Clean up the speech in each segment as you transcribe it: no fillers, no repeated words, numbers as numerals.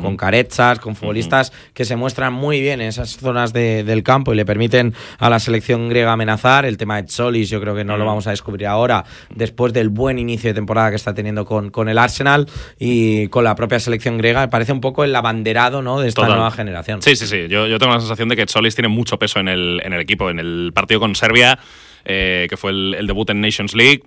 con Carezas, con futbolistas que se muestran muy bien en esas zonas del campo y le permiten a la selección griega amenazar. El tema de Tzolis yo creo que no lo vamos a descubrir ahora, después del buen inicio de temporada que está teniendo con el Arsenal y con la propia selección griega. Parece un poco el abanderado, ¿no?, de esta nueva generación. Sí. Yo tengo la sensación de que Tzolis tiene mucho peso en el equipo. En el partido con Serbia, que fue el debut en Nations League,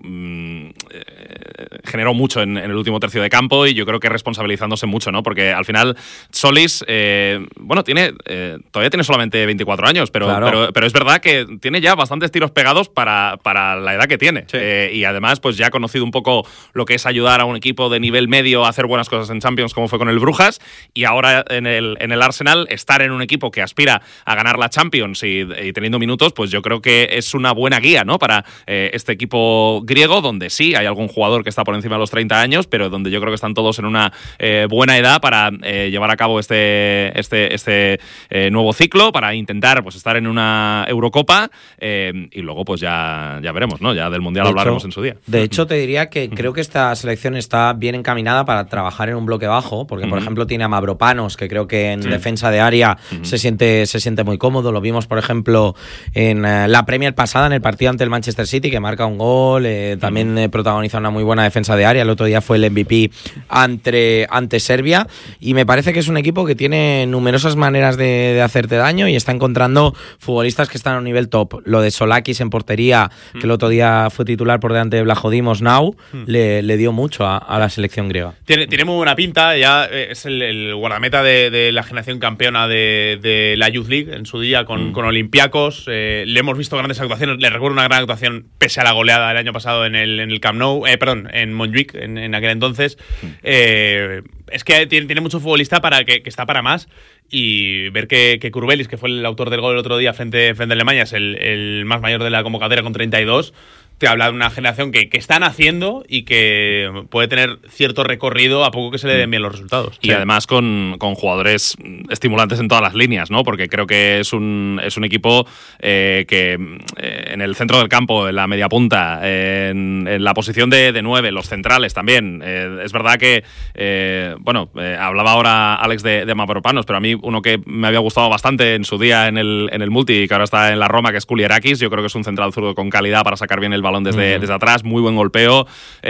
generó mucho en el último tercio de campo y yo creo que responsabilizándose mucho, ¿no? Porque al final Tzolis, todavía tiene solamente 24 años, pero es verdad que tiene ya bastantes tiros pegados para la edad que tiene. Sí. Y además, pues ya ha conocido un poco lo que es ayudar a un equipo de nivel medio a hacer buenas cosas en Champions, como fue con el Brujas, y ahora en el Arsenal, estar en un equipo que aspira a ganar la Champions y teniendo minutos, pues yo creo que es una buena guía, ¿no?, para este equipo griego, donde sí hay algún jugador que está por encima de los 30 años, pero donde yo creo que están todos en una buena edad para llevar a cabo este nuevo ciclo, para intentar pues estar en una Eurocopa, y luego pues ya veremos, ¿no? Ya del Mundial hablaremos en su día. De hecho, te diría que creo que esta selección está bien encaminada para trabajar en un bloque bajo, porque por ejemplo tiene a Mavropanos, que creo que en defensa de área se siente muy cómodo. Lo vimos, por ejemplo, en la Premier pasada, en el partido ante el Manchester City, que marca un gol, también protagoniza una muy buena defensa de área. El otro día fue el MVP ante Serbia, y me parece que es un equipo que tiene numerosas maneras de hacerte daño y está encontrando futbolistas que están a un nivel top. Lo de Solakis en portería, que el otro día fue titular por delante de Vlachodimos Now, le dio mucho a la selección griega. Tiene muy buena pinta, ya es el guardameta de la generación campeona de la Youth League en su día con Olympiacos. Le hemos visto grandes actuaciones, le recuerdo una gran actuación pese a la goleada del año pasado en el Camp Nou, en Montjuic en aquel entonces. Es que tiene mucho futbolista para que está para más, y ver que Kurbelis, que fue el autor del gol el otro día frente a Alemania, es el más mayor de la convocatoria con 32, te habla de una generación que están haciendo y que puede tener cierto recorrido a poco que se le den bien los resultados. Y además con jugadores estimulantes en todas las líneas, ¿no? Porque creo que es un equipo que en el centro del campo, en la media punta, en la posición de 9, los centrales también. Es verdad que, hablaba ahora Alex de Mavropanos, pero a mí uno que me había gustado bastante en su día en el Multi, que ahora está en la Roma, que es Kulierakis. Yo creo que es un central zurdo con calidad para sacar bien el balón desde atrás, muy buen golpeo.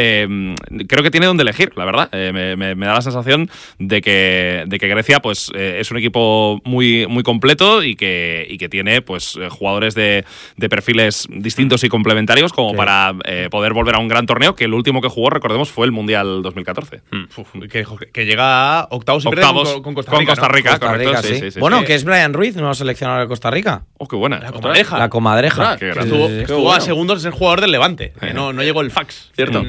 Creo que tiene donde elegir, la verdad. Me da la sensación de que Grecia pues es un equipo muy, muy completo y que tiene pues jugadores de perfiles distintos y complementarios como para poder volver a un gran torneo, que el último que jugó, recordemos, fue el Mundial 2014. Que llega a octavos y pierde con Costa Rica. Con Costa Rica, Costa Rica, sí. Bueno, que es Brian Ruiz, nuevo seleccionador de Costa Rica. Oh, qué buena. La comadreja. Estuvo a segundos de ser jugador del Levante. No llegó el fax. Cierto.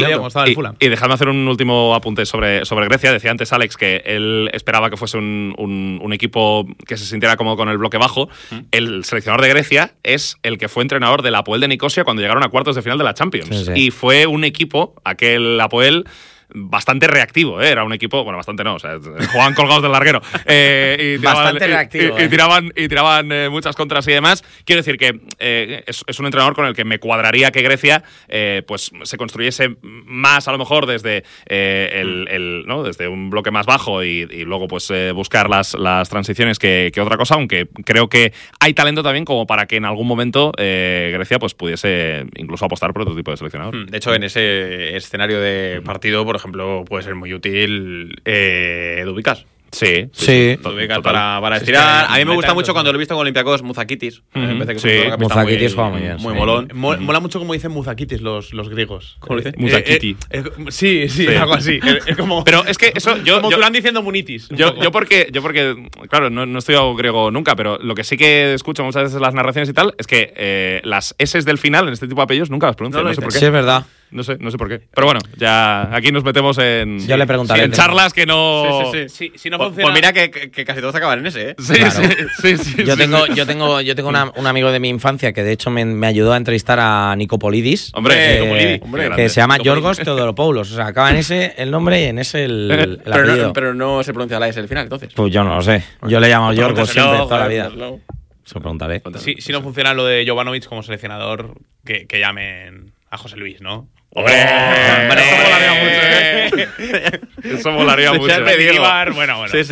Y dejadme hacer un último apunte sobre Grecia. Decía antes Alex que él esperaba que fuese un equipo que se sintiera cómodo con el bloque bajo. El seleccionador de Grecia es el que fue entrenador del Apoel de Nicosia cuando llegaron a cuartos de final de la Champions. Sí. Y fue un equipo, aquel Apoel, bastante reactivo, ¿eh? Era un equipo, bueno, bastante no, o sea, jugaban colgados del larguero. Bastante reactivo. Y tiraban muchas contras y demás. Quiero decir que es un entrenador con el que me cuadraría que Grecia pues se construyese más, a lo mejor, desde ¿no? Desde un bloque más bajo y luego pues buscar las transiciones que otra cosa, aunque creo que hay talento también como para que en algún momento Grecia pues pudiese incluso apostar por otro tipo de seleccionador. De hecho, en ese escenario de partido, por ejemplo, puede ser muy útil Dubicas. Sí. Para estirar. A mí me gusta mucho cuando lo he visto con Olympiacos, Muzakitis. Muzakitis juega muy bien. Muy molón. Mola mucho como dicen Muzakitis los griegos. ¿Cómo lo dicen? Muzakiti. Sí, algo así. Es como, pero es que eso como tú lo han diciendo Munitis. Yo porque claro, no he estudiado griego nunca, pero lo que sí que escucho muchas veces las narraciones y tal es que las S del final en este tipo de apellidos nunca las pronuncian. No sé por qué. Sí, es verdad. No sé por qué. Pero bueno, ya aquí nos metemos en. Yo le preguntaré. En charlas que no. Sí. Si no funciona. Pues mira que casi todos acaban en ese, ¿eh? Sí, claro. Sí. Yo tengo un amigo de mi infancia que de hecho me ayudó a entrevistar a Nicopolidis. Hombre, que se llama Yorgos Teodoropoulos. O sea, acaba en ese el nombre y en ese el apellido. Pero no se pronuncia la S al final, entonces. Pues yo no lo sé. Yo le he llamado Yorgos siempre toda la vida. Se lo preguntaré. Si no funciona lo de Jovanovic como seleccionador, que llamen a José Luis, ¿no? ¡Hombre! Eso molaría mucho, ¿eh? Eso molaría mucho. Bueno.